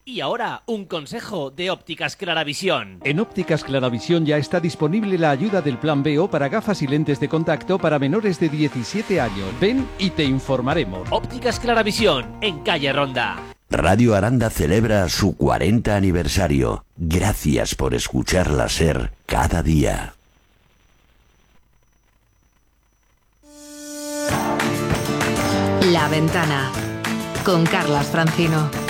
Y ahora, un consejo de Ópticas Claravisión. En Ópticas Claravisión ya está disponible la ayuda del Plan BO para gafas y lentes de contacto para menores de 17 años. Ven y te informaremos. Ópticas Claravisión, en calle Ronda. Radio Aranda celebra su 40 aniversario. Gracias por escucharla SER cada día. La Ventana, con Carlas Francino.